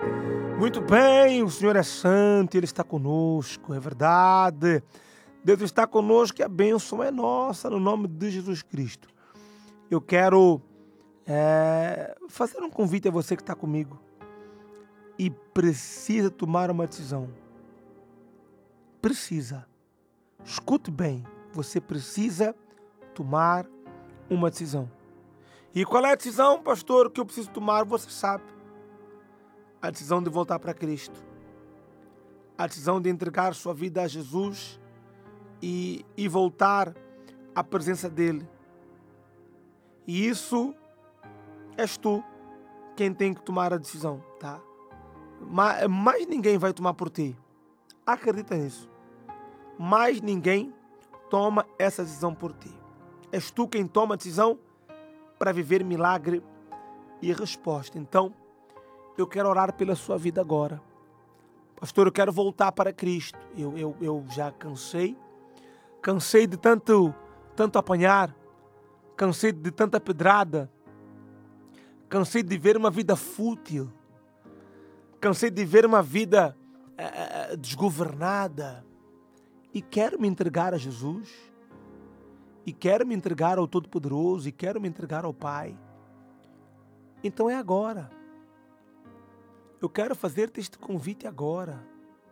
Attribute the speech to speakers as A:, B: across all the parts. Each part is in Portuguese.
A: Muito bem, o Senhor é santo, Ele está conosco, é verdade. Deus está conosco e a bênção é nossa, no nome de Jesus Cristo. Eu quero fazer um convite a você que está comigo e precisa tomar uma decisão. Precisa. Escute bem, você precisa tomar uma decisão. E qual é a decisão, pastor, que eu preciso tomar? Você sabe. A decisão de voltar para Cristo. A decisão de entregar sua vida a Jesus e voltar à presença dEle. E isso és tu quem tem que tomar a decisão, tá? Mais ninguém vai tomar por ti. Acredita nisso. Mais ninguém toma essa decisão por ti. És tu quem toma a decisão para viver milagre e resposta. Então, eu quero orar pela sua vida agora. Pastor, eu quero voltar para Cristo. Eu já cansei. Cansei de tanto apanhar. Cansei de tanta pedrada. Cansei de ver uma vida fútil. Cansei de ver uma vida desgovernada. E quero me entregar a Jesus. E quero me entregar ao Todo-Poderoso. E quero me entregar ao Pai. Então é agora. Eu quero fazer-te este convite agora.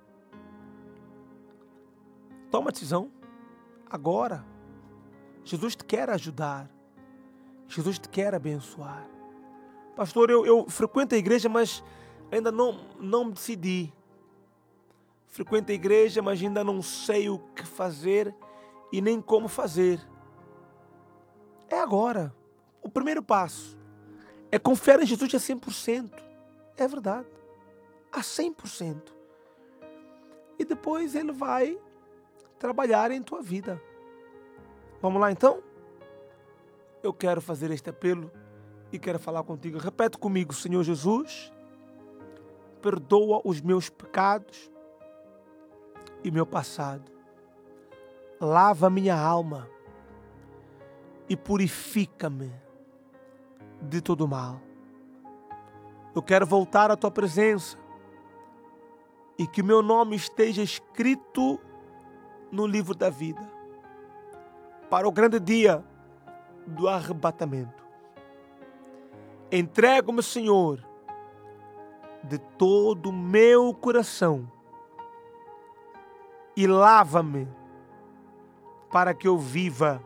A: Toma a decisão. Agora. Jesus te quer ajudar. Jesus te quer abençoar. Pastor, eu frequento a igreja, mas ainda não me decidi. Frequento a igreja, mas ainda não sei o que fazer e nem como fazer. É agora. O primeiro passo é confiar em Jesus a 100%. É verdade. A 100%. E depois Ele vai trabalhar em tua vida. Vamos lá então? Eu quero fazer este apelo e quero falar contigo. Repete comigo: Senhor Jesus, perdoa os meus pecados e meu passado. Lava minha alma e purifica-me de todo mal. Eu quero voltar à tua presença e que o meu nome esteja escrito no livro da vida para o grande dia do arrebatamento. Entrego-me, Senhor, de todo o meu coração e lava-me para que eu viva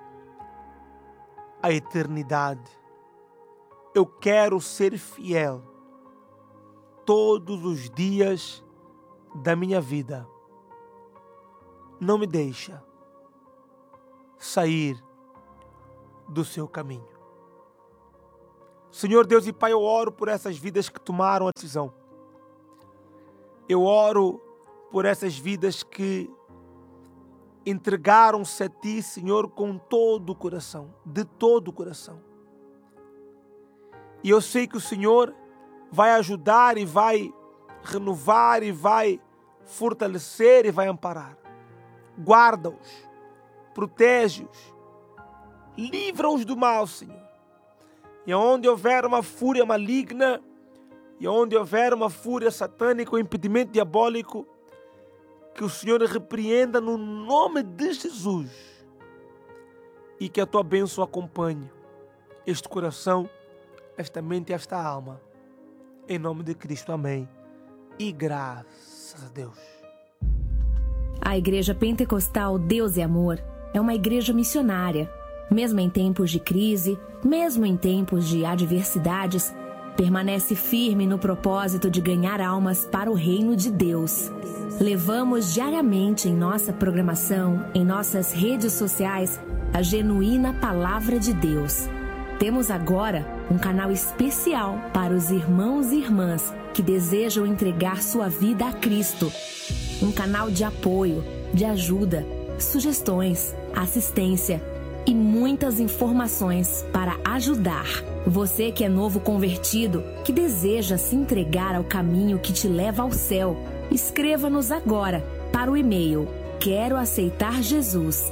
A: a eternidade. Eu quero ser fiel todos os dias da minha vida. Não me deixa sair do seu caminho. Senhor Deus e Pai, eu oro por essas vidas que tomaram a decisão. Eu oro por essas vidas que entregaram-se a Ti, Senhor, com todo o coração, de todo o coração. E eu sei que o Senhor vai ajudar e vai renovar e vai fortalecer e vai amparar. Guarda-os, protege-os, livra-os do mal, Senhor. E onde houver uma fúria maligna, e onde houver uma fúria satânica, um impedimento diabólico, que o Senhor repreenda no nome de Jesus. E que a tua bênção acompanhe este coração, esta mente e esta alma. Em nome de Cristo, amém. E graças a Deus.
B: A Igreja Pentecostal Deus e Amor é uma igreja missionária. Mesmo em tempos de crise, mesmo em tempos de adversidades, permanece firme no propósito de ganhar almas para o reino de Deus. Levamos diariamente em nossa programação, em nossas redes sociais, a genuína Palavra de Deus. Temos agora um canal especial para os irmãos e irmãs que desejam entregar sua vida a Cristo. Um canal de apoio, de ajuda, sugestões, assistência e muitas informações para ajudar. Você que é novo convertido, que deseja se entregar ao caminho que te leva ao céu, escreva-nos agora para o e-mail quero aceitar Jesus,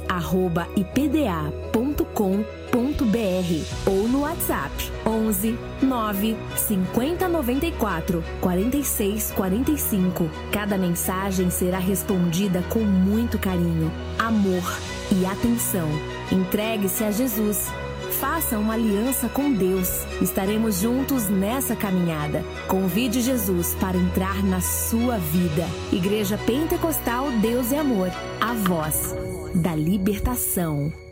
B: @ipda.com.br ou no WhatsApp 11 9 50 94 46 45. Cada mensagem será respondida com muito carinho, amor e atenção. Entregue-se a Jesus. Faça uma aliança com Deus. Estaremos juntos nessa caminhada. Convide Jesus para entrar na sua vida. Igreja Pentecostal Deus e Amor, a voz da libertação.